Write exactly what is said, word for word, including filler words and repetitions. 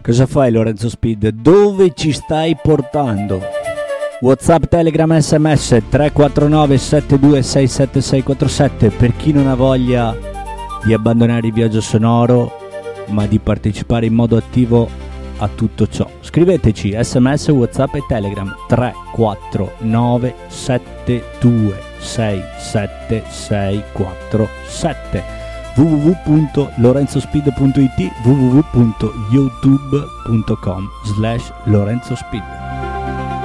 Cosa fai Lorenzo Speed? Dove ci stai portando? WhatsApp, Telegram, sms tre quattro nove sette due sei sette sei quattro sette per chi non ha voglia di abbandonare il viaggio sonoro ma di partecipare in modo attivo a tutto ciò. Scriveteci sms, WhatsApp e Telegram tre quattro nove sette due sei sette sei quattro sette, w w w punto lorenzospeed punto it, w w w punto youtube punto com slash lorenzospeed.